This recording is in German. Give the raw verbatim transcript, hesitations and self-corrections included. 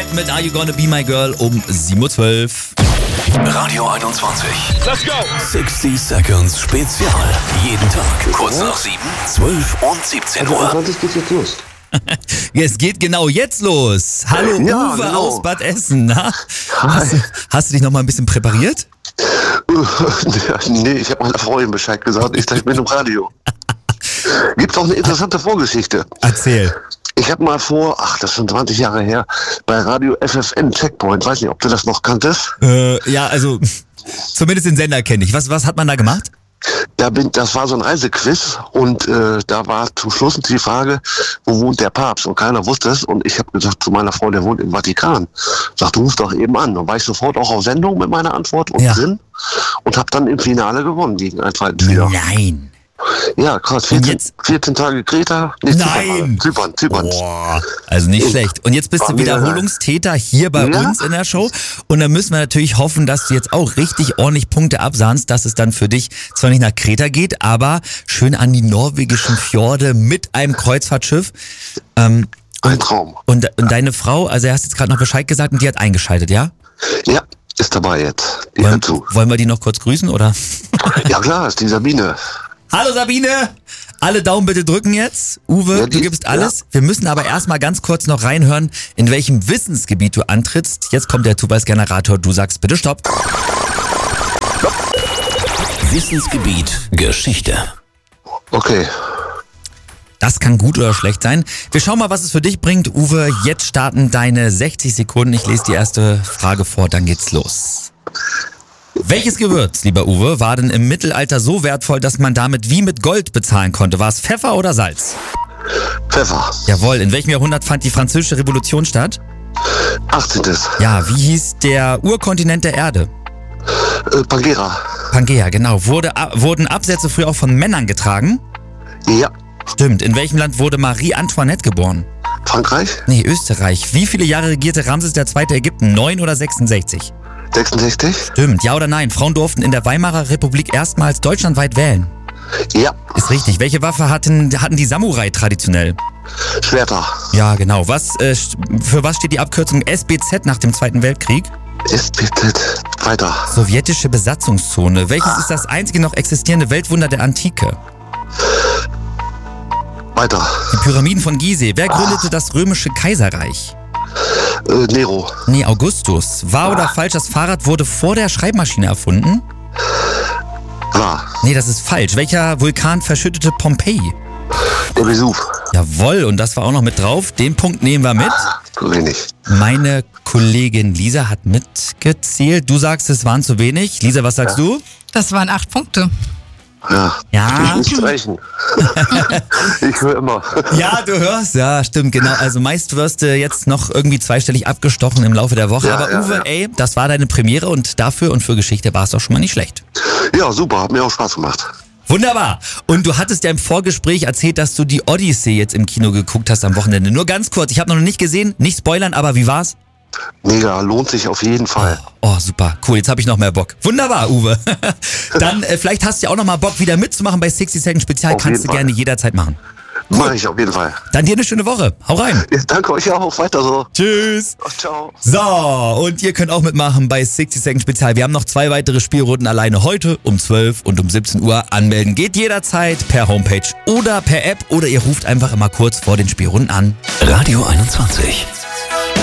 mit Are You Gonna Be My Girl um sieben Uhr zwölf. Radio einundzwanzig. Let's go! sechzig Seconds Spezial. Jeden Tag kurz nach sieben, zwölf und siebzehn Uhr. einundzwanzig geht's jetzt los. Es geht genau jetzt los. Hallo Ja, Uwe genau. aus Bad Essen. Na? Hast, du- hast du dich noch mal ein bisschen präpariert? Nee, ich habe meiner Freundin Bescheid gesagt. Ich dachte, ich bin im Radio. Gibt auch eine interessante Vorgeschichte. Erzähl. Ich habe mal vor, ach, das ist schon zwanzig Jahre her, bei Radio F F N Checkpoint, weiß nicht, ob du das noch kanntest. Äh, ja, also zumindest den Sender kenne ich. Was, was hat man da gemacht? Da bin, das war so ein Reisequiz und äh, da war zum Schluss die Frage, wo wohnt der Papst? Und keiner wusste es. Und ich habe gesagt zu meiner Frau, der wohnt im Vatikan. Sagt, ruf doch eben an. Und war ich sofort auch auf Sendung mit meiner Antwort und Ja. drin und habe dann im Finale gewonnen gegen einen zweiten Spieler. Nein. Ja, krass. Und vierzehn, jetzt- vierzehn Tage Kreta. Nee, Nein. Zypern, Zypern. Boah, also nicht schlecht. Und jetzt bist du War mega Wiederholungstäter hier bei Ja. uns in der Show. Und dann müssen wir natürlich hoffen, dass du jetzt auch richtig ordentlich Punkte absahnst, dass es dann für dich zwar nicht nach Kreta geht, aber schön an die norwegischen Fjorde mit einem Kreuzfahrtschiff. Ähm, Ein Traum. und, und deine Frau, also du hast jetzt gerade noch Bescheid gesagt und die hat eingeschaltet, ja? Ja, ist dabei jetzt. Die Wollen, hört zu. wollen wir die noch kurz grüßen, oder? Ja klar, ist die Sabine. Hallo Sabine! Alle Daumen bitte drücken jetzt. Uwe, Ja, du die- gibst alles. Wir müssen aber erstmal ganz kurz noch reinhören, in welchem Wissensgebiet du antrittst. Jetzt kommt der Zufallsgenerator. Du sagst bitte Stopp. Wissensgebiet Geschichte. Okay. Das kann gut oder schlecht sein. Wir schauen mal, was es für dich bringt. Uwe, jetzt starten deine sechzig Sekunden. Ich lese die erste Frage vor, dann geht's los. Welches Gewürz, lieber Uwe, war denn im Mittelalter so wertvoll, dass man damit wie mit Gold bezahlen konnte? War es Pfeffer oder Salz? Pfeffer. Jawohl. In welchem Jahrhundert fand die Französische Revolution statt? achtzehnten. Ja, wie hieß der Urkontinent der Erde? Äh, Pangea. Pangea, genau. Wurde, wurden Absätze früher auch von Männern getragen? Ja. Stimmt. In welchem Land wurde Marie Antoinette geboren? Frankreich. Nee, Österreich. Wie viele Jahre regierte Ramses der Zweite Ägypten? Neun oder sechsundsechzig? sechsundsechzig. Stimmt. Ja oder nein? Frauen durften in der Weimarer Republik erstmals deutschlandweit wählen. Ja. Ist richtig. Welche Waffe hatten, hatten die Samurai traditionell? Schwerter. Ja, genau. Was, äh, für was steht die Abkürzung S B Z nach dem Zweiten Weltkrieg? S B Z. Weiter. Sowjetische Besatzungszone. Welches ist das einzige noch existierende Weltwunder der Antike? Weiter. Die Pyramiden von Gizeh. Wer gründete das römische Kaiserreich? Äh, Nero. Nee, Augustus. Wahr oder falsch, das Fahrrad wurde vor der Schreibmaschine erfunden? War. Nee, das ist falsch. Welcher Vulkan verschüttete Pompeji? Der Vesuv. Jawohl, und das war auch noch mit drauf. Den Punkt nehmen wir mit. Zu wenig. Meine Kollegin Lisa hat mitgezählt. Du sagst, es waren zu wenig. Lisa, was sagst du? Das waren acht Punkte. Ja. Ja. Nicht sprechen. Ich höre immer. Ja, du hörst. Ja, stimmt, genau. Also meist wirst du jetzt noch irgendwie zweistellig abgestochen im Laufe der Woche. Ja, Aber ja, Uwe, ja. ey, das war deine Premiere und dafür und für Geschichte war es doch schon mal nicht schlecht. Ja, super. Hat mir auch Spaß gemacht. Wunderbar. Und du hattest ja im Vorgespräch erzählt, dass du die Odyssey jetzt im Kino geguckt hast am Wochenende. Nur ganz kurz, ich habe noch nicht gesehen, nicht spoilern, aber wie war's? Mega. Lohnt sich auf jeden Fall. Oh, super. Cool, jetzt habe ich noch mehr Bock. Wunderbar, Uwe. Dann äh, vielleicht hast du ja auch noch mal Bock, wieder mitzumachen bei sixty Seconds Spezial. Auf Kannst du jeden Fall. gerne jederzeit machen. Mache ich auf jeden Fall. Dann dir eine schöne Woche. Hau rein. Ja, danke euch auch. Weiter so. Tschüss. Ciao. So, und ihr könnt auch mitmachen bei sixty Seconds Spezial. Wir haben noch zwei weitere Spielrunden alleine heute um zwölf und um siebzehn Uhr. Anmelden geht jederzeit per Homepage oder per App oder ihr ruft einfach immer kurz vor den Spielrunden an. Radio einundzwanzig.